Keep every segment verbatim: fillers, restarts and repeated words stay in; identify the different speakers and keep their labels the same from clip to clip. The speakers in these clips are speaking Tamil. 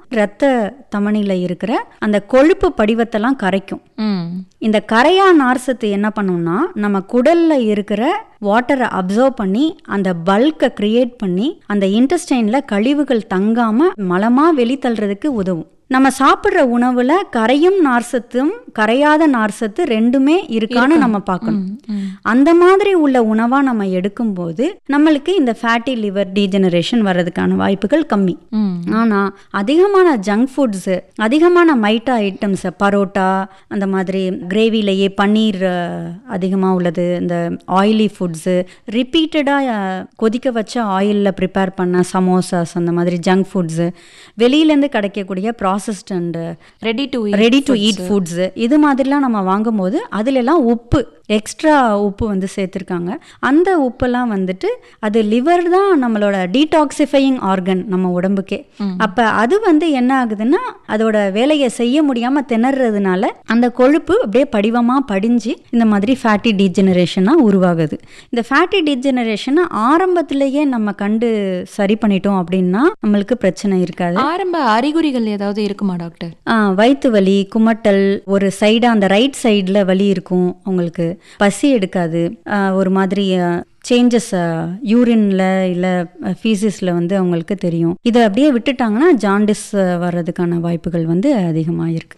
Speaker 1: இரத்த தமனியில் இருக்கிற அந்த கொழுப்பு படிவத்தெல்லாம் கரைக்கும். இந்த கரையா நார்சத்து என்ன பண்ணும்னா நம்ம குடல்ல இருக்கிற வாட்டரை அப்சர்வ் பண்ணி அந்த பல்கை கிரியேட் பண்ணி அந்த இன்டெஸ்டைன்ல கழிவுகள் தங்காம மலமா வெளித்தள்ளுறதுக்கு உதவும். நம்ம சாப்பிட்ற உணவுல கரையும் நார்சத்தும் கரையாத நார்சத்து ரெண்டுமே இருக்கான்னு நம்ம பார்க்கணும். அந்த மாதிரி உள்ள உணவா நம்ம எடுக்கும்போது நம்மளுக்கு இந்த ஃபேட்டி லிவர் டீஜெனரேஷன் வர்றதுக்கான வாய்ப்புகள் கம்மி. ஆனா அதிகமான ஜங்க் ஃபுட்ஸ், அதிகமான மைட்டா ஐட்டம்ஸ், பரோட்டா அந்த மாதிரி கிரேவிலேயே பன்னீர் அதிகமாக உள்ளது, இந்த ஆயிலி ஃபுட்ஸு, ரிப்பீட்டடாக கொதிக்க வச்ச ஆயிலில் ப்ரிப்பேர் பண்ண சமோசாஸ், அந்த மாதிரி ஜங்க் ஃபுட்ஸு, வெளியிலேருந்து கிடைக்கக்கூடிய processed and ready to ready to eat foods, இது மாதிரிலாம் நம்ம வாங்கும்போது அதிலெல்லாம் உப்பு, எக்ஸ்ட்ரா உப்பு வந்து சேர்த்துருக்காங்க. அந்த உப்பெல்லாம் வந்துட்டு அது லிவர் தான் நம்மளோட டீடாக்சிஃபையிங் ஆர்கன் நம்ம உடம்புக்கே. அப்போ அது வந்து என்ன ஆகுதுன்னா அதோட வேலையை செய்ய முடியாமல் திணறதுனால அந்த கொழுப்பு அப்படியே படிவமாக படிஞ்சு இந்த மாதிரி ஃபேட்டி டீஜெனரேஷனாக உருவாகுது. இந்த ஃபேட்டி டீஜெனரேஷனை ஆரம்பத்திலேயே நம்ம கண்டு சரி பண்ணிட்டோம் அப்படின்னா நம்மளுக்கு பிரச்சனை இருக்காது.
Speaker 2: ஆரம்ப அறிகுறிகள் ஏதாவது இருக்குமா டாக்டர்?
Speaker 1: வயிற்று வலி, குமட்டல், ஒரு சைடாக அந்த ரைட் சைடில் வலி இருக்கும், அவங்களுக்கு பசி எடுக்காது, ஒரு மாதிரி சேஞ்சஸ் யூரின்ல இல்லை ஃபீசிஸில் வந்து அவங்களுக்கு தெரியும். இதை அப்படியே விட்டுட்டாங்கன்னா ஜாண்டிஸ் வர்றதுக்கான வாய்ப்புகள் வந்து அதிகமாக இருக்கு.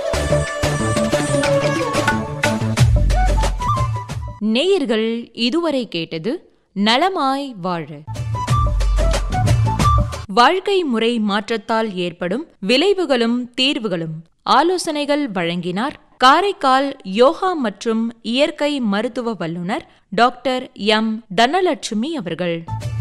Speaker 2: நேயர்கள் இதுவரை கேட்டது நலமாய் வாழ. வாழ்க்கை முறை மாற்றத்தால் ஏற்படும் விளைவுகளும் தீர்வுகளும் ஆலோசனைகள் வழங்கினார் காரைக்கால் யோகா மற்றும் இயற்கை மருத்துவ வல்லுநர் டாக்டர் எம் தனலட்சுமி அவர்கள்.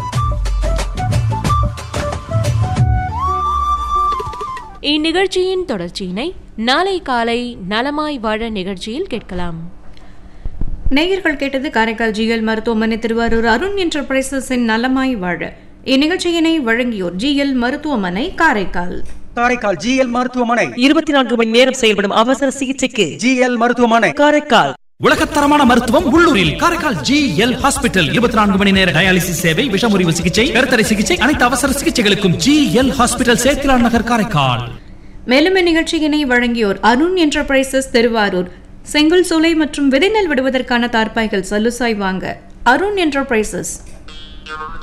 Speaker 2: இந்நிகழ்ச்சியின் தொடர்ச்சியினை நாளை காலை நலமாய் வாழ நிகழ்ச்சியில் கேட்கலாம்.
Speaker 3: நேயர்கள் கேட்டது காரைக்கால் ஜிஎல் மருத்துவமனை திருவாரூர் அருண் என்டர்பிரைசஸின் நலமாய் வாழ. இந்நிகழ்ச்சியினை வழங்கியோர் ஜிஎல் மருத்துவமனை காரைக்கால்.
Speaker 4: காரைக்கால் ஜிஎல் மருத்துவமனை
Speaker 5: இருபத்தி நான்கு மணி நேரம் செயல்படும் அவசர சிகிச்சைக்கு
Speaker 4: ஜிஎல் மருத்துவமனை
Speaker 5: காரைக்கால்.
Speaker 6: உலகத்தரமான மருத்துவம் உள்ளூரில் காரைக்கால் ஜிஎல் ஹாஸ்பிட்டல். இருபத்தி நான்கு மணி நேர டயாலிசிஸ் சேவை, விஷமுறிவு சிகிச்சை, கருத்தடை சிகிச்சை, அனைத்து அவசர சிகிச்சைகளுக்கும் ஜிஎல் ஹாஸ்பிட்டல், சேத்திலான் நகர், காரைக்கால்.
Speaker 3: மேலும் இந்நிகழ்ச்சியினை வழங்கியோர் அருண் என்டர்பிரைசஸ் திருவாரூர். செங்கல் சூளை மற்றும் விதைநெல் விடுவதற்கான தார்பாய்கள் சல்லுசாய் வாங்க அருண் என்டர்பிரைசஸ்.